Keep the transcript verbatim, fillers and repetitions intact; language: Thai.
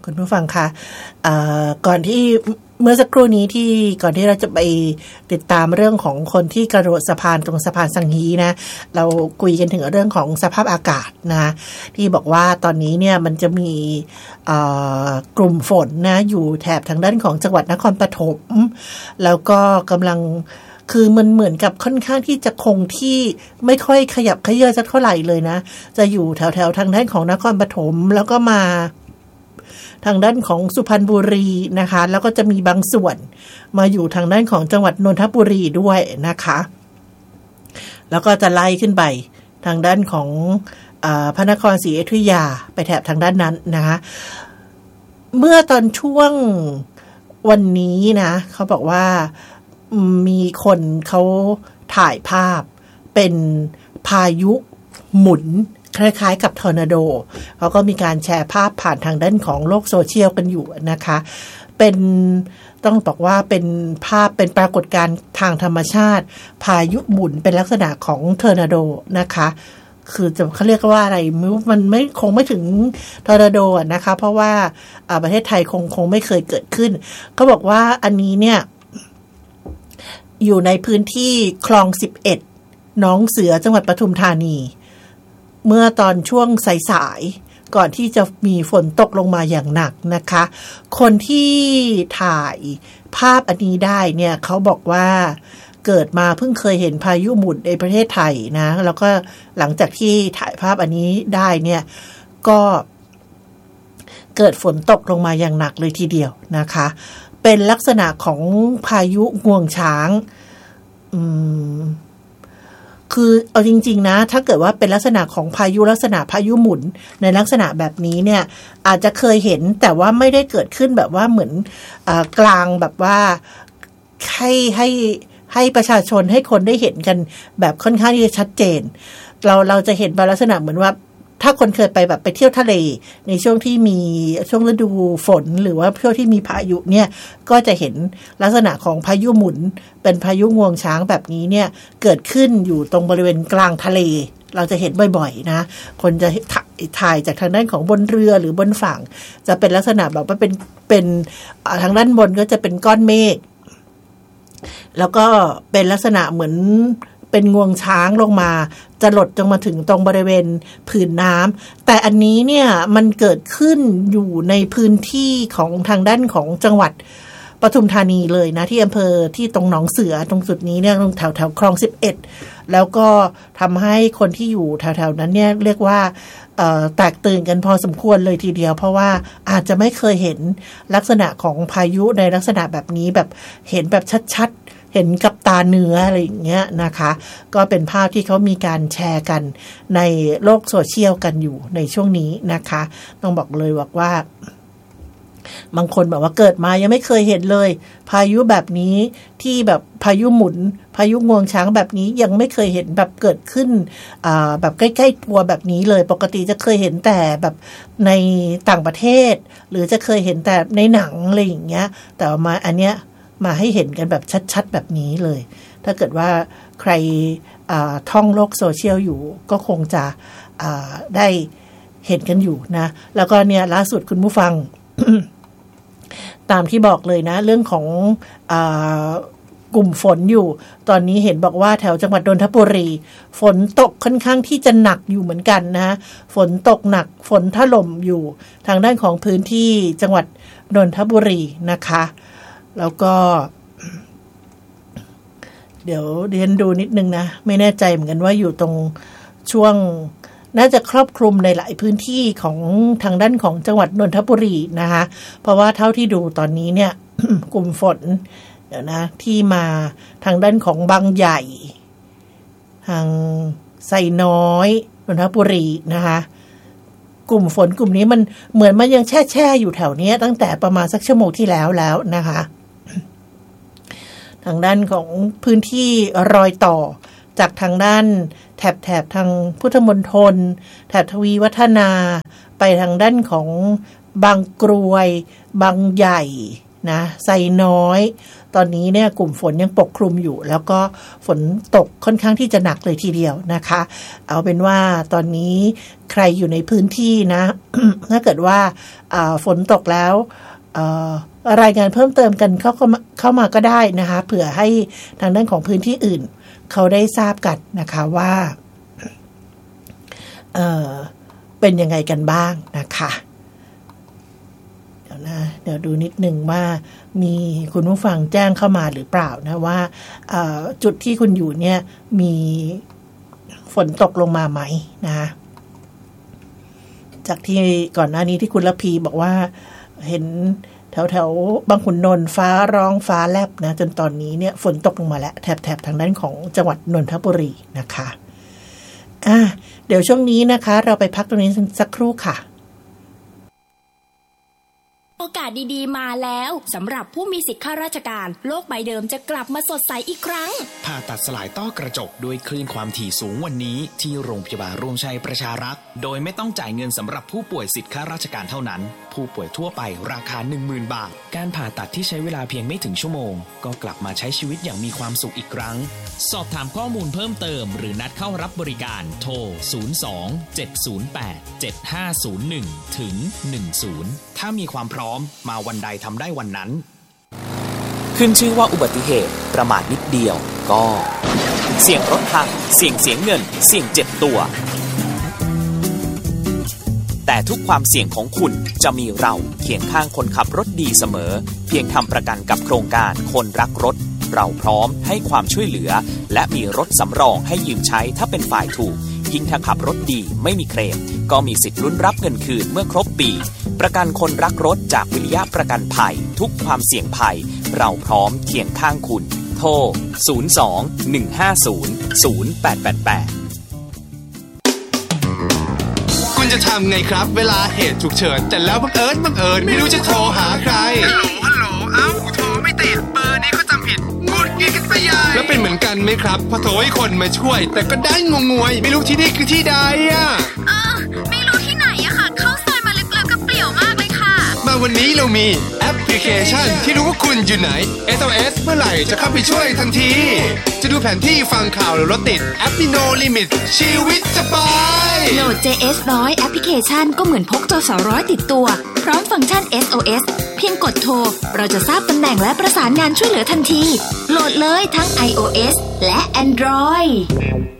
คุณผู้ฟังคะก่อนที่เมื่อสักครู่นี้ที่ก่อนที่เราจะไปติดตามเรื่องของคนที่กระโดดสะพานตรงสะพานสังฮีนะเราคุยกันถึงเรื่องของสภาพอากาศนะที่บอกว่าตอนนี้เนี่ยมันจะมีกลุ่มฝนนะอยู่แถบทางด้านของจังหวัดนครปฐมแล้วก็กำลังคือมันเหมือนกับค่อนข้างที่จะคงที่ไม่ค่อยขยับเขยื้อนสักเท่าไหร่เลยนะจะอยู่แถวๆทางด้านของนครปฐมแล้วก็มาทางด้านของสุพรรณบุรีนะคะแล้วก็จะมีบางส่วนมาอยู่ทางด้านของจังหวัดนนทบุรีด้วยนะคะแล้วก็จะไล่ขึ้นไปทางด้านของอ่าพระนครศรีอยุธยาไปแถบทางด้านนั้นนะคะเมื่อตอนช่วงวันนี้นะเขาบอกว่ามีคนเขาถ่ายภาพเป็นพายุหมุนคล้ายๆกับทอร์นาโดเขาก็มีการแชร์ภาพผ่านทางด้านของโลกโซเชียลกันอยู่นะคะเป็นต้องบอกว่าเป็นภาพเป็นปรากฏการณ์ทางธรรมชาติพายุหมุนเป็นลักษณะของทอร์นาโดนะคะคือจะเขาเรียกว่าอะไรมันไม่คงไม่ถึงทอร์นาโดนะคะเพราะว่าประเทศไทยคงคงไม่เคยเกิดขึ้นเขาบอกว่าอันนี้เนี่ยอยู่ในพื้นที่คลองสิบเอ็ดหนองเสือจังหวัดปทุมธานีเมื่อตอนช่วงสายๆก่อนที่จะมีฝนตกลงมาอย่างหนักนะคะคนที่ถ่ายภาพอันนี้ได้เนี่ยเขาบอกว่าเกิดมาเพิ่งเคยเห็นพายุหมุนในประเทศไทยนะแล้วก็หลังจากที่ถ่ายภาพอันนี้ได้เนี่ยก็เกิดฝนตกลงมาอย่างหนักเลยทีเดียวนะคะเป็นลักษณะของพายุงวงช้างอืมคือเอาจริงๆนะถ้าเกิดว่าเป็นลักษณะของพายุลักษณะพายุหมุนในลักษณะแบบนี้เนี่ยอาจจะเคยเห็นแต่ว่าไม่ได้เกิดขึ้นแบบว่าเหมือนอ่ากลางแบบว่าให้ให้ให้ประชาชนให้คนได้เห็นกันแบบค่อนข้างที่จะชัดเจนเราเราจะเห็นลักษณะเหมือนว่าถ้าคนเคยไปแบบไปเที่ยวทะเลในช่วงที่มีช่วงฤดูฝนหรือว่าช่วงที่มีพายุเนี่ยก็จะเห็นลักษณะของพายุหมุนเป็นพายุงวงช้างแบบนี้เนี่ยเกิดขึ้นอยู่ตรงบริเวณกลางทะเลเราจะเห็นบ่อยๆนะคนจะถ่ายจากทางด้านของบนเรือหรือบนฝั่งจะเป็นลักษณะแบบว่าเป็นเป็นทางด้านบนก็จะเป็นก้อนเมฆแล้วก็เป็นลักษณะเหมือนเป็นงวงช้างลงมาจะหลดจงมาถึงตรงบริเวณผืนน้ำแต่อันนี้เนี่ยมันเกิดขึ้นอยู่ในพื้นที่ของทางด้านของจังหวัดปทุมธานีเลยนะที่อำเภอที่ตรงหนองเสือตรงจุดนี้เนี่ยตรงแถวแถวคลองสิบเอ็ดแล้วก็ทำให้คนที่อยู่แถวๆนั้นเนี่ยเรียกว่าแตกตื่นกันพอสมควรเลยทีเดียวเพราะว่าอาจจะไม่เคยเห็นลักษณะของพายุในลักษณะแบบนี้แบบเห็นแบบชัดๆเห็นกับตาเนื้ออะไรอย่างเงี้ยนะคะก็เป็นภาพที่เขามีการแชร์กันในโลกโซเชียลกันอยู่ในช่วงนี้นะคะต้องบอกเลยบอกว่าบางคนแบบว่าเกิดมายังไม่เคยเห็นเลยพายุแบบนี้ที่แบบพายุหมุนพายุงวงช้างแบบนี้ยังไม่เคยเห็นแบบเกิดขึ้นอ่าแบบใกล้ๆตัวแบบนี้เลยปกติจะเคยเห็นแต่แบบในต่างประเทศหรือจะเคยเห็นแต่ในหนังอะไรอย่างเงี้ยแต่มาอันเนี้ยมาให้เห็นกันแบบชัดๆแบบนี้เลยถ้าเกิดว่าใครท่องโลกโซเชียลอยู่ก็คงจะได้เห็นกันอยู่นะแล้วก็เนี่ยล่าสุดคุณผู้ฟัง ตามที่บอกเลยนะเรื่องของอ่ากลุ่มฝนอยู่ตอนนี้เห็นบอกว่าแถวจังหวัดนนทบุรีฝนตกค่อนข้างที่จะหนักอยู่เหมือนกันนะฝนตกหนักฝนถล่มอยู่ทางด้านของพื้นที่จังหวัดนนทบุรีนะคะแล้วก็เดี๋ยวเรียนดูนิดนึงนะไม่แน่ใจเหมือนกันว่าอยู่ตรงช่วงน่าจะครอบคลุมในหลายพื้นที่ของทางด้านของจังหวัดนนทบุรีนะคะเพราะว่าเท่าที่ดูตอนนี้เนี่ย กลุ่มฝนเดี๋ยวนะที่มาทางด้านของบางใหญ่ทางไซน้อยนนทบุรีนะคะกลุ่มฝนกลุ่มนี้มันเหมือนมันยังแช่แช่อยู่แถวนี้ตั้งแต่ประมาณสักชั่วโมงที่แล้วแล้วนะคะทางด้านของพื้นที่รอยต่อจากทางด้านแถบแถบทางพุทธมณฑลแถบทวีวัฒนาไปทางด้านของบางกรวยบางใหญ่นะไซน้อยตอนนี้เนี่ยกลุ่มฝนยังปกคลุมอยู่แล้วก็ฝนตกค่อนข้างที่จะหนักเลยทีเดียวนะคะเอาเป็นว่าตอนนี้ใครอยู่ในพื้นที่นะ ถ้าเกิดว่าฝนตกแล้วรายงานเพิ่มเติมกันเข้าเข้ามาก็ได้นะคะเผื่อให้ทางด้านของพื้นที่อื่นเขาได้ทราบกันนะคะว่าเอ่อเป็นยังไงกันบ้างนะคะเดี๋ยวนะเดี๋ยวดูนิดนึงว่ามีคุณผู้ฟังแจ้งเข้ามาหรือเปล่านะว่าจุดที่คุณอยู่เนี่ยมีฝนตกลงมาไหมนะคะจากที่ก่อนหน้านี้ที่คุณละพีบอกว่าเห็นแถวๆบางขุนนนท์ฟ้าร้องฟ้าแลบนะจนตอนนี้เนี่ยฝนตกลงมาแล้วแถบๆทางด้านของจังหวัดนนทบุรีนะคะอ่ะเดี๋ยวช่วงนี้นะคะเราไปพักตรงนี้สักครู่ค่ะโอกาสดีๆมาแล้วสำหรับผู้มีสิทธิข้าราชการโลกใบเดิมจะกลับมาสดใสอีกครั้งผ่าตัดสลายต้อกระจกด้วยคลื่นความถี่สูงวันนี้ที่โรงพยาบาลรวมชัยประชารักษ์โดยไม่ต้องจ่ายเงินสำหรับผู้ป่วยสิทธิข้าราชการเท่านั้นผู้ป่วยทั่วไปราคา หนึ่งหมื่น บาทการผ่าตัดที่ใช้เวลาเพียงไม่ถึงชั่วโมงก็กลับมาใช้ชีวิตอย่างมีความสุขอีกครั้งสอบถามข้อมูลเพิ่มเติมหรือนัดเข้ารับบริการโทรศูนย์ สอง เจ็ด ศูนย์ แปด เจ็ด ห้า ศูนย์ หนึ่ง ถึง หนึ่ง ศูนย์ถ้ามีความพร้อมมาวันใดทำได้วันนั้นขึ้นชื่อว่าอุบัติเหตุประมาทนิดเดียวก็เสี่ยงรถพังเสี่ยงเสียเงินเสี่ยงเจ็บตัวแต่ทุกความเสี่ยงของคุณจะมีเราเคียงข้างคนขับรถดีเสมอเพียงทำประกันกับโครงการคนรักรถเราพร้อมให้ความช่วยเหลือและมีรถสำรองให้ยืมใช้ถ้าเป็นฝ่ายถูกยิ่งถ้าขับรถดีไม่มีเคลมก็มีสิทธิ์ลุ้นรับเงินคืนเมื่อครบปีประกันคนรักรถจากวิริยะประกันภัยทุกความเสี่ยงภัยเราพร้อมเคียงข้างคุณโทรศูนย์ สอง หนึ่ง ห้า ศูนย์ ศูนย์ แปด แปด แปดคุณจะทำไงครับเวลาเหตุฉุกเฉินแต่แล้วบังเอิญบังเอิญไม่รู้จะโทรหาใครฮัลโหลฮัลโหลเอ้าโทรไม่ติดเบอร์นี้ก็จำผิดงุดงิดกันไปใหญ่แล้วเป็นเหมือนกันไหมครับพอโทรให้คนมาช่วยแต่ก็ได้งงงวยไม่รู้ที่นี่คือที่ใดอ่ะเออไม่รู้ที่ไหนอะค่ะเข้าซอยมาลึกๆกับเปลี่ยวมากเลยค่ะมาวันนี้เรามีแอปพลิเคชันที่รู้ว่าคุณอยู่ไหน เอส โอ เอส เมื่อไหร่จะเข้าไปช่วยทันทีจะดูแผนที่ฟังข่าวหรือรถติดแอปมี No Limit ชีวิตสบายโหลด เจ เอส หนึ่งร้อย แอปพลิเคชันก็เหมือนพกจสร้อยติดตัวพร้อมฟังก์ชัน เอส โอ เอส เพียงกดโทรเราจะทราบตำแหน่งและประสานงานช่วยเหลือทันทีโหลดเลยทั้ง iOS และ Android